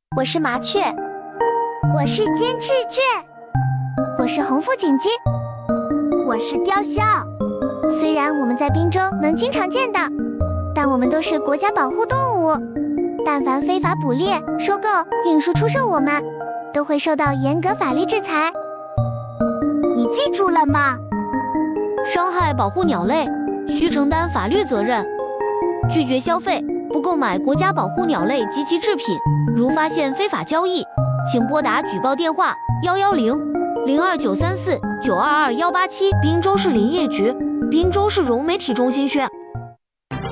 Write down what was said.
我是麻雀， 我是金翅雀， 我是红腹锦鸡， 我是雕鸮。 虽然我们在滨州能经常见到，但我们都是国家保护动物。但凡非法捕猎、收购、运输、出售我们，都会受到严格法律制裁。 你记住了吗？ 伤害保护鸟类，需承担法律责任。拒绝消费，不购买国家保护鸟类及其制品。如发现非法交易，请拨打举报电话110-02934-922-187，滨州市林业局，滨州市融媒体中心宣。